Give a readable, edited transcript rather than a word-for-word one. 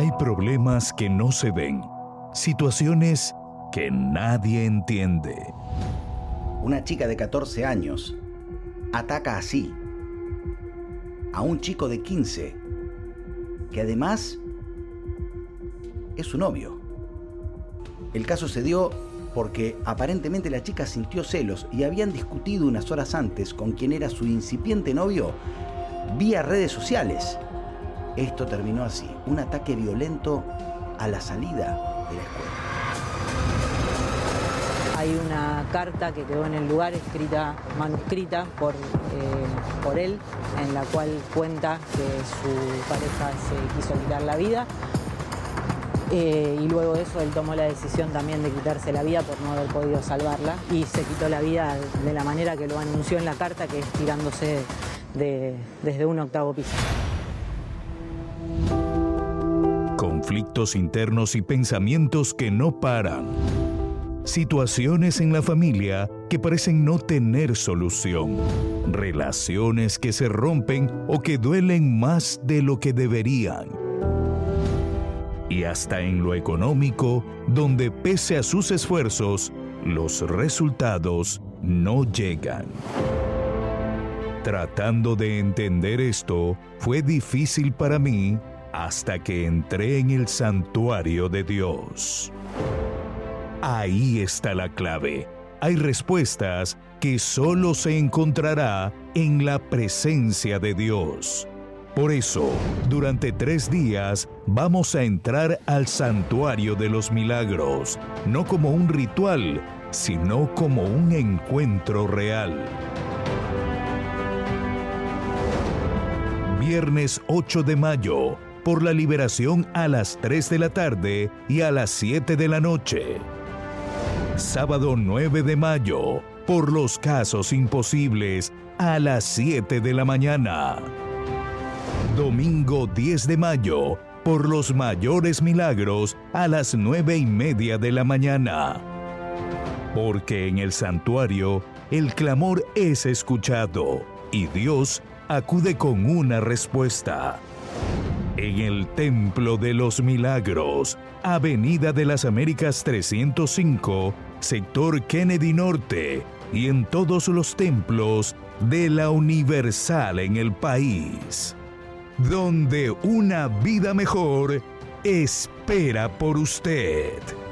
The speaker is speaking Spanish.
Hay problemas que no se ven, situaciones que nadie entiende. Una chica de 14 años ataca así a un chico de 15, que además es su novio. El caso se dio porque aparentemente la chica sintió celos y habían discutido unas horas antes con quien era su incipiente novio vía redes sociales. Esto terminó así, un ataque violento a la salida de la escuela. Hay una carta que quedó en el lugar, manuscrita por él, en la cual cuenta que su pareja se quiso quitar la vida. Y luego de eso él tomó la decisión también de quitarse la vida por no haber podido salvarla, y se quitó la vida de la manera que lo anunció en la carta, que es tirándose desde un 8º piso. Conflictos internos y pensamientos que no paran. Situaciones en la familia que parecen no tener solución. Relaciones que se rompen o que duelen más de lo que deberían. Y hasta en lo económico, donde pese a sus esfuerzos, los resultados no llegan. Tratando de entender esto, fue difícil para mí hasta que entré en el santuario de Dios. Ahí está la clave. Hay respuestas que solo se encontrará en la presencia de Dios. Por eso, durante 3 días vamos a entrar al santuario de los milagros, no como un ritual, sino como un encuentro real. Viernes 8 de mayo, por la liberación a las 3 de la tarde y a las 7 de la noche. Sábado 9 de mayo, por los casos imposibles, a las 7 de la mañana. Domingo 10 de mayo, por los mayores milagros, a las 9:30 de la mañana. Porque en el santuario, el clamor es escuchado y Dios acude con una respuesta. En el Templo de los Milagros, Avenida de las Américas 305, sector Kennedy Norte, y en todos los templos de la Universal en el país, donde una vida mejor espera por usted.